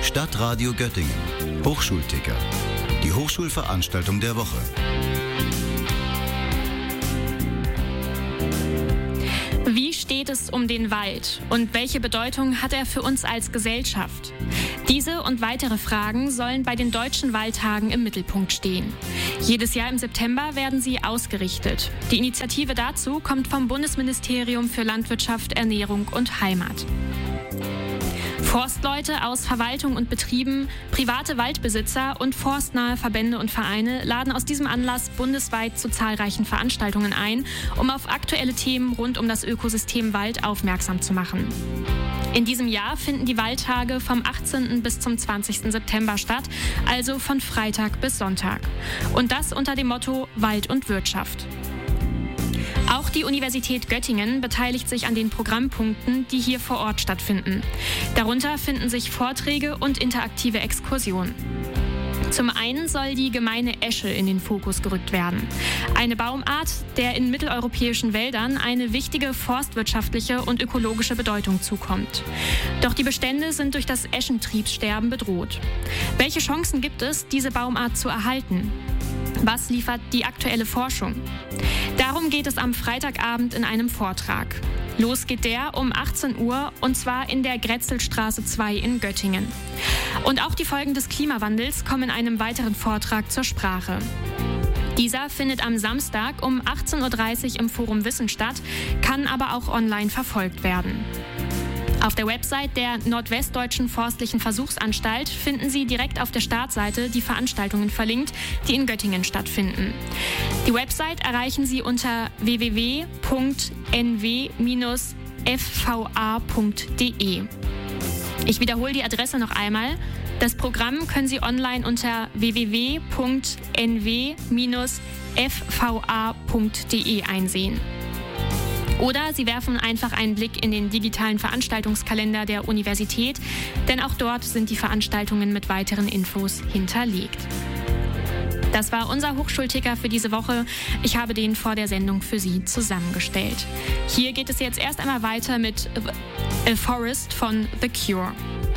Stadtradio Göttingen. Hochschulticker. Die Hochschulveranstaltung der Woche. Wie steht es um den Wald und welche Bedeutung hat er für uns als Gesellschaft? Diese und weitere Fragen sollen bei den Deutschen Waldtagen im Mittelpunkt stehen. Jedes Jahr im September werden sie ausgerichtet. Die Initiative dazu kommt vom Bundesministerium für Landwirtschaft, Ernährung und Heimat. Forstleute aus Verwaltung und Betrieben, private Waldbesitzer und forstnahe Verbände und Vereine laden aus diesem Anlass bundesweit zu zahlreichen Veranstaltungen ein, um auf aktuelle Themen rund um das Ökosystem Wald aufmerksam zu machen. In diesem Jahr finden die Waldtage vom 18. bis zum 20. September statt, also von Freitag bis Sonntag. Und das unter dem Motto Wald und Wirtschaft. Auch die Universität Göttingen beteiligt sich an den Programmpunkten, die hier vor Ort stattfinden. Darunter finden sich Vorträge und interaktive Exkursionen. Zum einen soll die gemeine Esche in den Fokus gerückt werden. Eine Baumart, der in mitteleuropäischen Wäldern eine wichtige forstwirtschaftliche und ökologische Bedeutung zukommt. Doch die Bestände sind durch das Eschentriebssterben bedroht. Welche Chancen gibt es, diese Baumart zu erhalten? Was liefert die aktuelle Forschung? Darum geht es am Freitagabend in einem Vortrag. Los geht der um 18 Uhr und zwar in der Grätzelstraße 2 in Göttingen. Und auch die Folgen des Klimawandels kommen in einem weiteren Vortrag zur Sprache. Dieser findet am Samstag um 18.30 Uhr im Forum Wissen statt, kann aber auch online verfolgt werden. Auf der Website der Nordwestdeutschen Forstlichen Versuchsanstalt finden Sie direkt auf der Startseite die Veranstaltungen verlinkt, die in Göttingen stattfinden. Die Website erreichen Sie unter www.nw-fva.de. Ich wiederhole die Adresse noch einmal. Das Programm können Sie online unter www.nw-fva.de einsehen. Oder Sie werfen einfach einen Blick in den digitalen Veranstaltungskalender der Universität, denn auch dort sind die Veranstaltungen mit weiteren Infos hinterlegt. Das war unser Hochschulticker für diese Woche. Ich habe den vor der Sendung für Sie zusammengestellt. Hier geht es jetzt erst einmal weiter mit A Forest von The Cure.